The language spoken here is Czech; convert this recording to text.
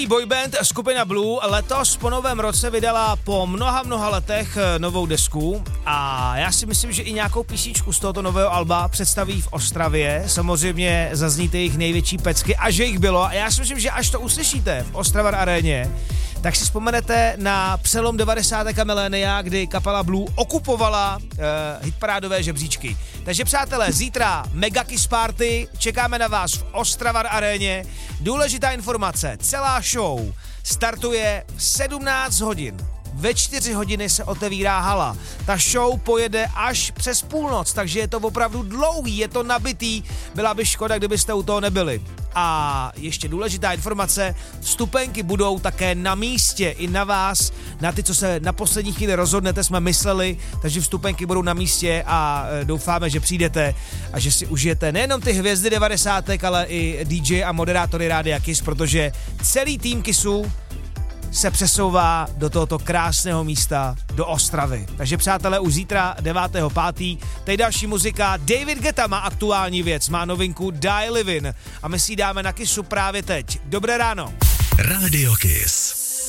Britský boyband skupina Blue letos po novém roce vydala po mnoha letech novou desku a já si myslím, že i nějakou písničku z tohoto nového alba představí v Ostravě. Samozřejmě zazní ty jejich největší pecky a že jich bylo. A já si myslím, že až to uslyšíte v Ostravar aréně, tak si vzpomenete na přelom 90. a milénia, kdy kapela Blue okupovala hitparádové žebříčky. Takže přátelé, zítra Mega Kiss Party, čekáme na vás v Ostravar aréně. Důležitá informace, celá show startuje v 17 hodin. Ve 4 hodiny se otevírá hala. Ta show pojede až přes půlnoc, takže je to opravdu dlouhý, je to nabitý. Byla by škoda, kdybyste u toho nebyli. A ještě důležitá informace, vstupenky budou také na místě i na vás, na ty, co se na poslední chvíli rozhodnete, jsme mysleli, takže vstupenky budou na místě a doufáme, že přijdete a že si užijete nejenom ty hvězdy 90, ale i DJ a moderátory Rádia Kiss, protože celý tým Kissu se přesouvá do tohoto krásného místa, do Ostravy. Takže přátelé, už zítra 9.5. Tady další muzika. David Guetta má aktuální věc, má novinku Die Livin' a my si ji dáme na Kissu právě teď. Dobré ráno. Radio Kiss.